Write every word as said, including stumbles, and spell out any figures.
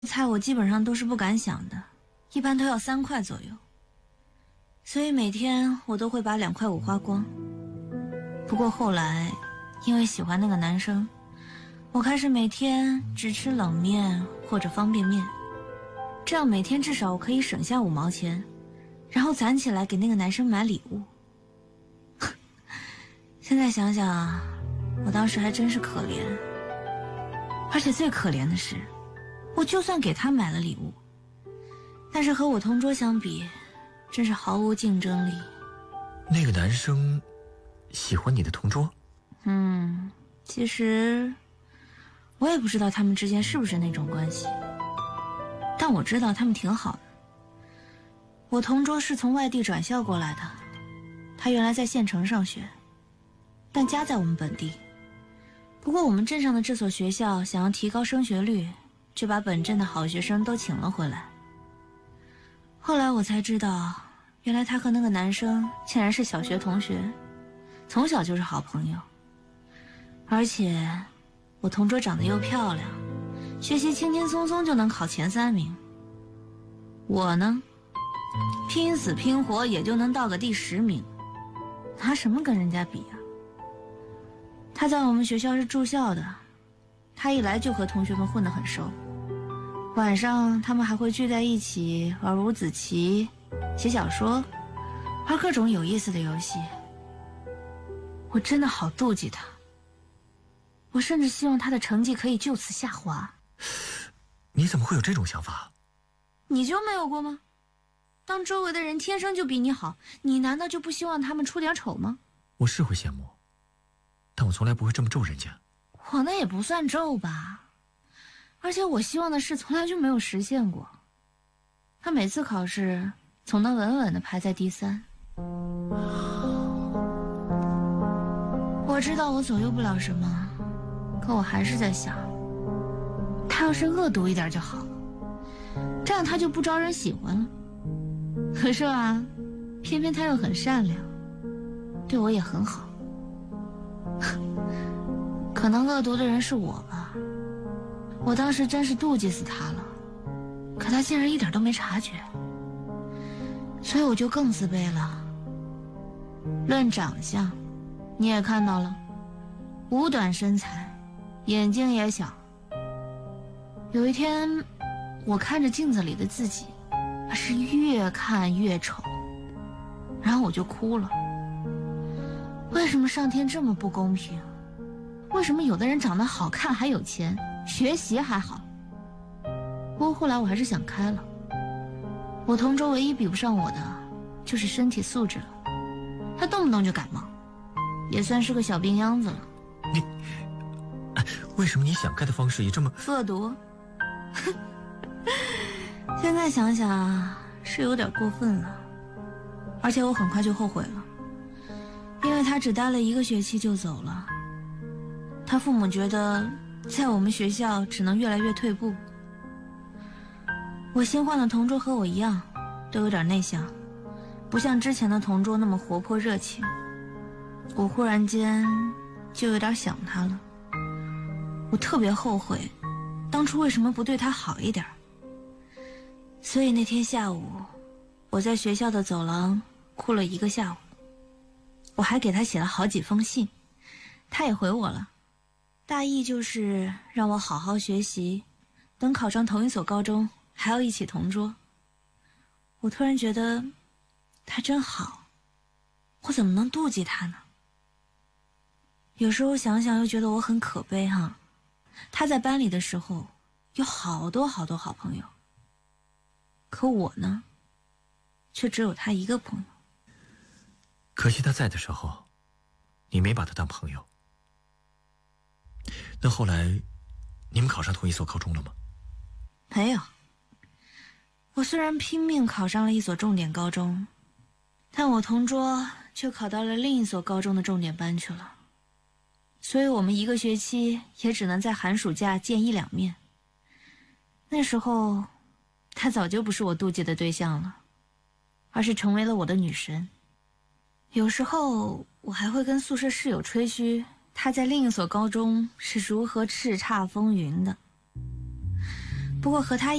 菜我基本上都是不敢想的，一般都要三块左右，所以每天我都会把两块五花光。不过后来因为喜欢那个男生，我开始每天只吃冷面或者方便面，这样每天至少我可以省下五毛钱，然后攒起来给那个男生买礼物。现在想想啊，我当时还真是可怜，而且最可怜的是，我就算给他买了礼物，但是和我同桌相比，真是毫无竞争力。 那个男生喜欢你的同桌？ 嗯，其实我也不知道他们之间是不是那种关系，但我知道他们挺好的。我同桌是从外地转校过来的，他原来在县城上学，但家在我们本地。不过我们镇上的这所学校想要提高升学率，就把本镇的好学生都请了回来。后来我才知道，原来他和那个男生竟然是小学同学，从小就是好朋友。而且我同桌长得又漂亮，学习轻轻松松就能考前三名。我呢，拼死拼活也就能到个第十名，拿什么跟人家比啊？他在我们学校是住校的，他一来就和同学们混得很熟，晚上他们还会聚在一起玩五子棋、写小说，玩各种有意思的游戏。我真的好妒忌他，我甚至希望他的成绩可以就此下滑。 你怎么会有这种想法？ 你就没有过吗？当周围的人天生就比你好，你难道就不希望他们出点丑吗？ 我是会羡慕，但我从来不会这么咒人家。 我那也不算咒吧，而且我希望的事从来就没有实现过。他每次考试总能稳稳地排在第三。我知道我左右不了什么，可我还是在想，他要是恶毒一点就好，这样他就不招人喜欢了。可是啊，偏偏他又很善良，对我也很好。可能恶毒的人是我吧，我当时真是妒忌死他了，可他竟然一点都没察觉，所以我就更自卑了。论长相，你也看到了，五短身材，眼睛也小。有一天我看着镜子里的自己，是越看越丑，然后我就哭了。为什么上天这么不公平？为什么有的人长得好看还有钱，学习还好？不过后来我还是想开了，我同桌唯一比不上我的就是身体素质了，他动不动就感冒，也算是个小病秧子了。 你，为什么你想开的方式也这么恶毒？现在想想是有点过分了，而且我很快就后悔了，因为他只待了一个学期就走了。他父母觉得在我们学校只能越来越退步。我新换的同桌和我一样，都有点内向，不像之前的同桌那么活泼热情。我忽然间就有点想他了，我特别后悔当初为什么不对他好一点。所以那天下午我在学校的走廊哭了一个下午，我还给他写了好几封信，他也回我了，大意就是让我好好学习，等考上同一所高中还要一起同桌。我突然觉得他真好，我怎么能妒忌他呢？有时候想想又觉得我很可悲哈。他在班里的时候有好多好多好朋友，可我呢，却只有他一个朋友。 可惜他在的时候，你没把他当朋友。那后来，你们考上同一所高中了吗？ 没有。我虽然拼命考上了一所重点高中，但我同桌却考到了另一所高中的重点班去了。所以我们一个学期也只能在寒暑假见一两面。那时候，他早就不是我妒忌的对象了，而是成为了我的女神。有时候我还会跟宿舍室友吹嘘他在另一所高中是如何叱咤风云的。 不过和他